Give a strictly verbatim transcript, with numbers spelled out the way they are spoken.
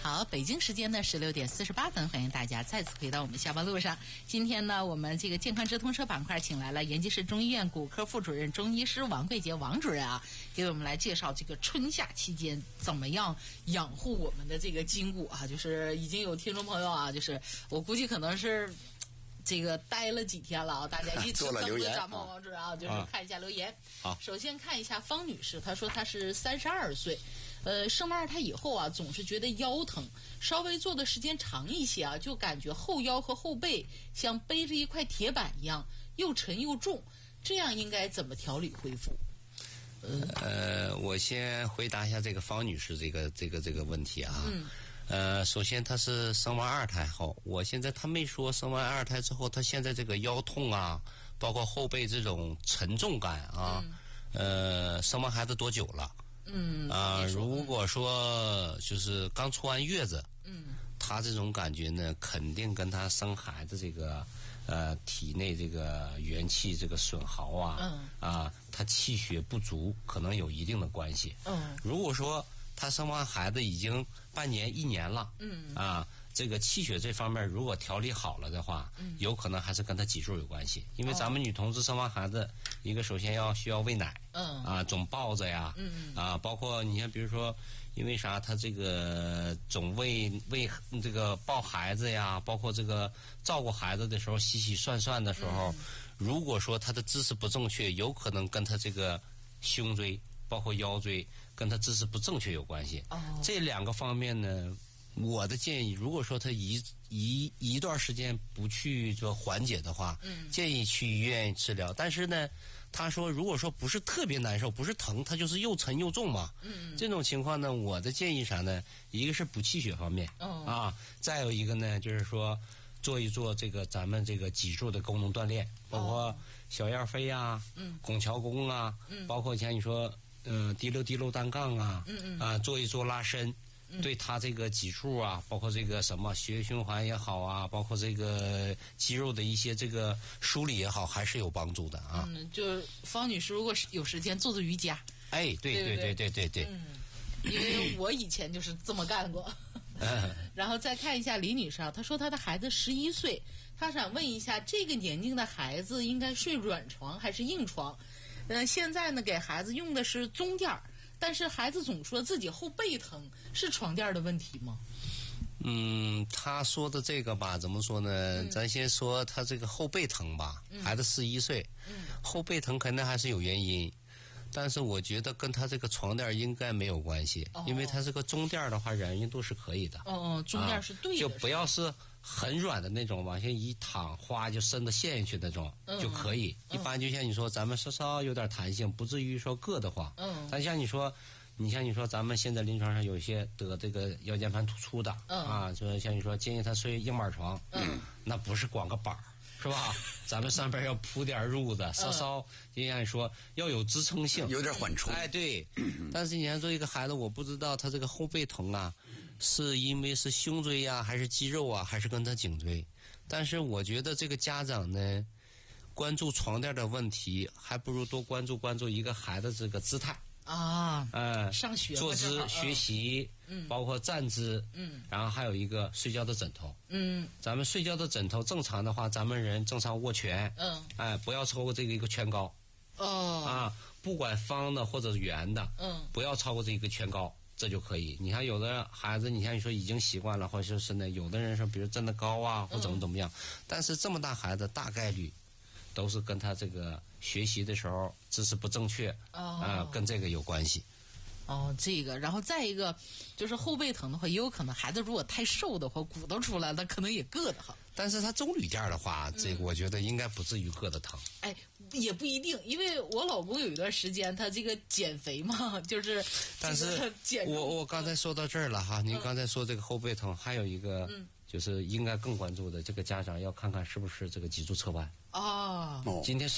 好，北京时间呢十六点四十八分，欢迎大家再次回到我们下班路上。今天呢，我们这个健康直通车板块请来了延吉市中医院骨科副主任中医师王桂杰王主任啊，给我们来介绍这个春夏期间怎么样养护我们的这个筋骨啊。就是已经有听众朋友啊，就是我估计可能是这个待了几天了啊，大家一直等着咱们王主任啊，就是看一下留言。 好， 首先看一下方女士，她说她是三十二岁。呃，生完二胎以后啊，总是觉得腰疼，稍微坐的时间长一些啊，就感觉后腰和后背像背着一块铁板一样，又沉又重，这样应该怎么调理恢复？ 呃，呃我先回答一下这个方女士这个这个这个问题啊。嗯。呃，首先她是生完二胎后，我现在她没说生完二胎之后，她现在这个腰痛啊，包括后背这种沉重感啊，嗯、呃，生完孩子多久了？嗯啊、呃，如果说就是刚出完月子，嗯，他这种感觉呢，肯定跟他生孩子这个呃体内这个元气这个损耗啊，嗯啊，他气血不足，可能有一定的关系。嗯，如果说他生完孩子已经半年一年了，嗯啊。这个气血这方面如果调理好了的话，嗯，有可能还是跟她脊柱有关系。因为咱们女同志生完孩子，一个首先要需要喂奶，嗯啊，总抱着呀，嗯啊，包括你看，比如说，因为啥，她这个总喂喂这个抱孩子呀，包括这个照顾孩子的时候洗洗涮涮的时候，嗯、如果说她的姿势不正确，有可能跟她这个胸椎包括腰椎跟她姿势不正确有关系。哦，这两个方面呢。我的建议，如果说他一一一段时间不去做缓解的话，嗯，建议去医院治疗。但是呢，他说如果说不是特别难受，不是疼，他就是又沉又重嘛，嗯，这种情况呢，我的建议啥呢？一个是补气血方面，哦，啊，再有一个呢，就是说做一做这个咱们这个脊柱的功能锻炼，包括小燕飞啊，嗯，拱桥功啊，嗯，包括像你说，嗯、呃，滴溜滴溜单杠啊，嗯嗯，啊，做一做拉伸。对他这个脊柱啊，包括这个什么血液循环也好啊，包括这个肌肉的一些这个梳理也好，还是有帮助的啊。 嗯，就是方女士如果有时间做做瑜伽。 哎，对对对对对对。 嗯，因为我以前就是这么干过。嗯、然后再看一下李女士啊，她说她的孩子十一岁，她想问一下，这个年龄的孩子应该睡软床还是硬床？嗯、呃，现在呢给孩子用的是棕垫儿。但是孩子总说自己后背疼，是床垫的问题吗？ 嗯，他说的这个吧，怎么说呢？嗯、咱先说他这个后背疼吧，嗯、孩子十一岁，嗯、后背疼肯定还是有原因，但是我觉得跟他这个床垫应该没有关系，哦、因为他这个中垫的话，软硬度是可以的。 哦，中垫是对的、啊， 就不要是很软的那种，往下一躺，哗就伸得陷进去那种、嗯、就可以。嗯、一般就像你说，咱们稍稍有点弹性，不至于说硌得慌。嗯。但像你说，你像你说，咱们现在临床上有一些得这个腰间盘突出的，嗯、啊，就像你说，建议他睡硬板床，嗯，那不是光个板儿。是吧？咱们上边要铺点褥子，稍稍就像你说要有支撑性， 有点缓冲。 哎，对。但是你看，做一个孩子，我不知道他这个后背疼啊，是因为是胸椎呀、啊，还是肌肉啊，还是跟他颈椎？但是我觉得这个家长呢，关注床垫的问题，还不如多关注关注一个孩子这个姿态。 啊， 嗯， 上学坐姿学习，嗯，包括站姿，嗯，然后还有一个睡觉的枕头，嗯，咱们睡觉的枕头正常的话，咱们人正常握拳，嗯，哎，不要超过这个一个拳高，哦，啊，不管方的或者圆的，嗯，不要超过这一个拳高，这就可以。你看有的孩子，你像你说已经习惯了，或者是呢，有的人说，比如站得高啊，或怎么怎么样，嗯、但是这么大孩子大概率。都是跟他这个学习的时候姿势不正确啊、哦呃，跟这个有关系。 哦，这个，然后再一个就是后背疼的话，也有可能孩子如果太瘦的话，骨头出来了，可能也硌得慌。 但是他中铝垫的话，嗯、这个我觉得应该不至于硌得疼。 哎，也不一定，因为我老公有一段时间他这个减肥嘛，就是。 但是我我刚才说到这儿了哈，您刚才说这个后背疼，还有一个。嗯就是应该更关注的，这个家长要看看是不是这个脊柱侧弯。哦，今天是。